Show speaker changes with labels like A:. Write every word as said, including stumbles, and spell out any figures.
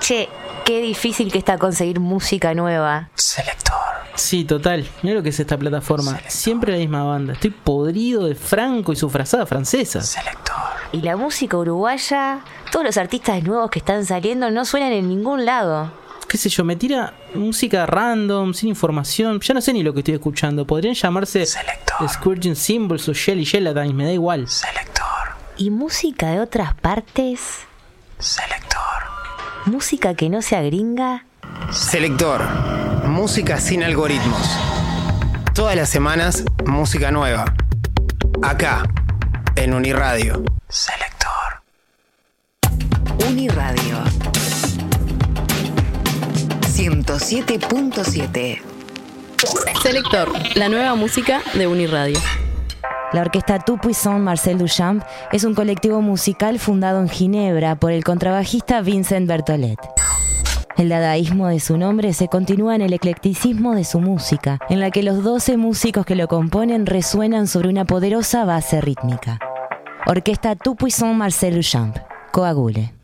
A: Che, qué difícil que está conseguir música nueva.
B: Selector.
C: Sí, total. Mira lo que es esta plataforma. Selector. Siempre la misma banda. Estoy podrido de Franco y su frazada francesa.
B: Selector.
A: Y la música uruguaya, todos los artistas nuevos que están saliendo no suenan en ningún lado.
C: Qué sé yo, me tira música random, sin información. Ya no sé ni lo que estoy escuchando. Podrían llamarse
B: Selector.
C: Scourging Symbols o Shelly Gelatine, me da igual.
B: Selector.
A: ¿Y música de otras partes?
B: Selector.
A: ¿Música que no sea gringa?
B: Selector. Música sin algoritmos. Todas las semanas, música nueva. Acá, en Uniradio. Selector.
D: Uniradio ciento siete punto siete.
E: Selector, la nueva música de Uniradio.
F: La orquesta Tout Puissant Marcel Duchamp es un colectivo musical fundado en Ginebra por el contrabajista Vincent Bertolet. El dadaísmo de su nombre se continúa en el eclecticismo de su música, en la que los doce músicos que lo componen resuenan sobre una poderosa base rítmica. Orquesta Tout Puissant Marcel Duchamp. Coagule.